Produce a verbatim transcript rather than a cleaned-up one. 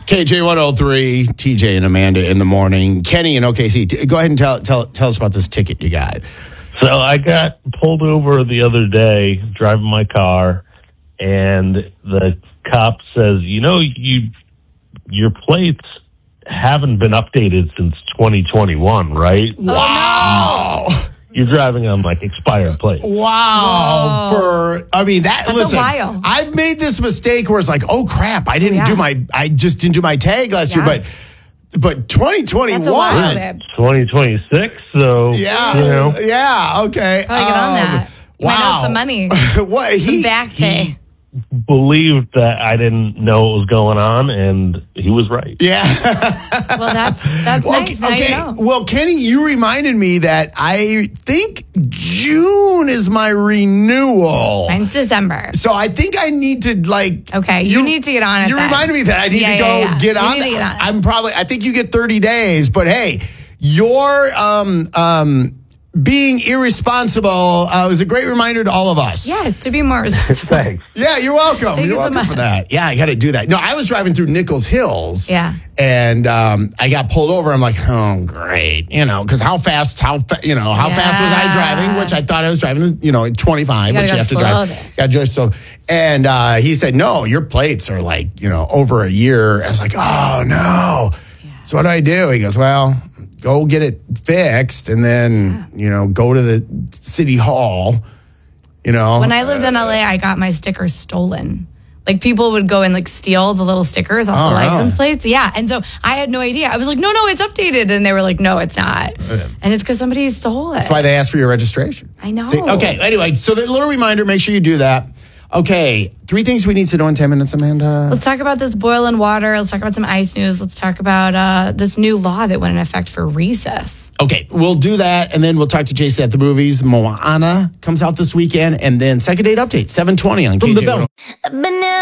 K J one oh three, T J and Amanda in the morning. Kenny in O K C. Go ahead and tell tell tell us about this ticket you got. So I got pulled over the other day driving my car, and the cop says, "You know, you your plates haven't been updated since twenty twenty-one, right?" Wow. You're driving on like expired plates. Wow. Whoa. For I mean that That's listen, a while. I've made this mistake where it's like, oh crap, I didn't yeah. do my I just didn't do my tag last Yeah. year, but but twenty twenty-one. That's a while, babe. twenty twenty-six, so Yeah. you know. Yeah, okay. Probably get on that. You Wow. might have some money. What he Some back pay. Believed that I didn't know what was going on, and he was right. Yeah. Well, that's that's Well, nice. Now okay. you know. Well, Kenny, you reminded me that I think June is my renewal. Mine's December. So I think I need to like. Okay, you need to get on it You then. reminded me that I need Yeah, to go yeah, yeah. get You on. need to that. get on it. I'm probably. I think you get thirty days, but hey, your um um being irresponsible uh, was a great reminder to all of us. Yes, to be more responsible. Thanks. Yeah, you're welcome. Thank you're you so welcome much. for that. Yeah, I got to do that. No, I was driving through Nichols Hills. Yeah. And um, I got pulled over. I'm like, oh, great. You know, because how fast, how, fa- you know, how Yeah. fast was I driving? Which I thought I was driving, you know, twenty-five, You gotta which go you have to slow drive. there. Got to so. And uh, he said, no, your plates are like, you know, over a year. I was like, oh, no. Yeah. So what do I do? He goes, well, go get it fixed and then, you know, go to the city hall, you know. When I lived in L A, I got my stickers stolen. Like people would go and like steal the little stickers off Oh, the really? license plates. Yeah. And so I had no idea. I was like, no, no, it's updated. And they were like, no, it's not. And it's because somebody stole it. That's why they asked for your registration. I know. See, okay, anyway, so the little reminder, make sure you do that. Okay, three things we need to know in ten minutes, Amanda. Let's talk about this boiling water. Let's talk about some ice news. Let's talk about uh, this new law that went in effect for recess. Okay, we'll do that, and then we'll talk to Jason at the movies. Moana comes out this weekend, and then second date update, seven twenty on K J. Banana.